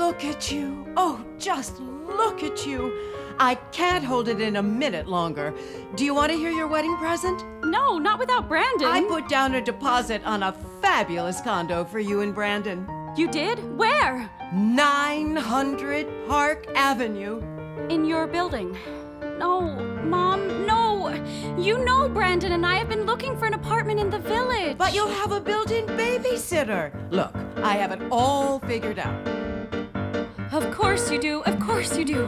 look at you. Oh, just look at you. I can't hold it in a minute longer. Do you want to hear your wedding present? No, not without Brandon. I put down a deposit on a fabulous condo for you and Brandon. You did? Where? 900 Park Avenue. In your building. No, Mom, no. You know Brandon and I have been looking for an apartment in the village. But you'll have a built-in babysitter. Look, I have it all figured out. Of course you do. Of course you do.